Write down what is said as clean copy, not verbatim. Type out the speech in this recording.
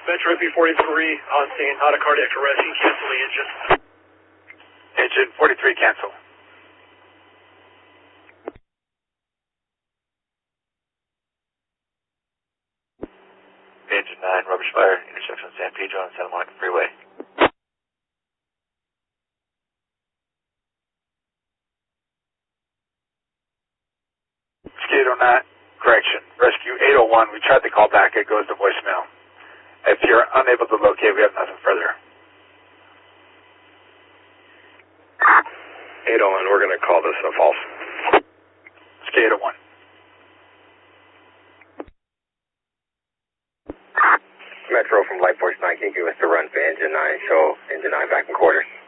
Metro P43 on scene, out of cardiac arrest, you cancel the engine. Engine 43, cancel. Engine 9, rubbish fire, intersection San Pedro and Santa Monica Freeway. Rescue 809, correction. Rescue 801, we tried to call back, it goes to voicemail. If you're unable to locate, we have nothing further. 801, we're going to call this a false. Rescue 801. Metro from Light Force 9, can you give us the run for engine 9? Show engine 9 back in quarters.